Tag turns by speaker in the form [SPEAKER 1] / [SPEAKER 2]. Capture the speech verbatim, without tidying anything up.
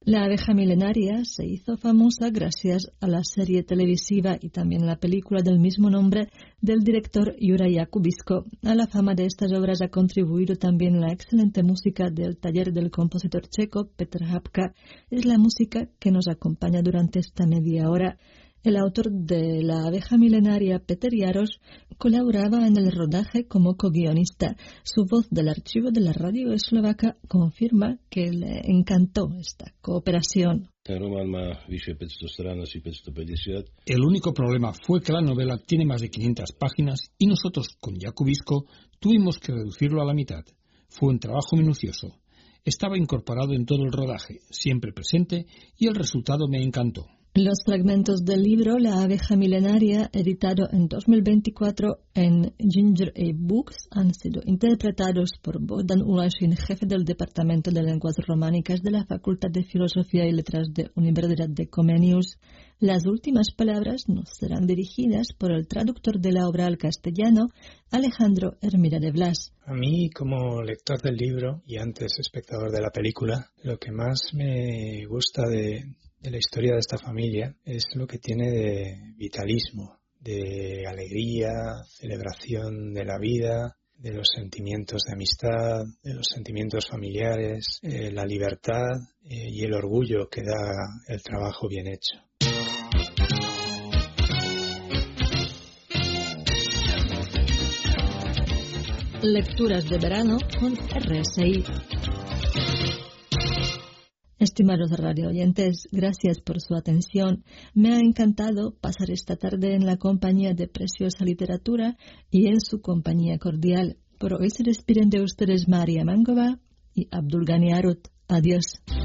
[SPEAKER 1] La abeja milenaria se hizo famosa gracias a la serie televisiva y también la película del mismo nombre del director Juraj Jakubisko. A la fama de estas obras ha contribuido también la excelente música del taller del compositor checo Petr Habka. Es la música que nos acompaña durante esta media hora. El autor de La abeja milenaria, Peter Jarosz, colaboraba en el rodaje como co-guionista. Su voz del archivo de la radio eslovaca confirma que le encantó esta cooperación.
[SPEAKER 2] El
[SPEAKER 3] único problema fue que la novela tiene más de quinientas páginas y nosotros, con Jakubisko, tuvimos que reducirlo a la mitad. Fue un trabajo minucioso. Estaba incorporado en todo el rodaje, siempre presente, y el resultado me encantó.
[SPEAKER 1] Los fragmentos del libro La abeja milenaria, editado en dos mil veinticuatro en Ginger A. Books, han sido interpretados por Bogdan Ulashin, jefe del Departamento de Lenguas Románicas de la Facultad de Filosofía y Letras de Universidad de Comenius. Las últimas palabras nos serán dirigidas por el traductor de la obra al castellano, Alejandro Hermida de Blas.
[SPEAKER 4] A mí, como lector del libro y antes espectador de la película, lo que más me gusta de... de la historia de esta familia es lo que tiene de vitalismo, de alegría, celebración de la vida, de los sentimientos de amistad, de los sentimientos familiares, eh, la libertad eh, y el orgullo que da el trabajo bien hecho.
[SPEAKER 1] Lecturas de verano con R S I. Estimados radio oyentes, gracias por su atención. Me ha encantado pasar esta tarde en la compañía de preciosa literatura y en su compañía cordial. Por hoy se despiden de ustedes María Mangova y Abdul Ghani Arut. Adiós.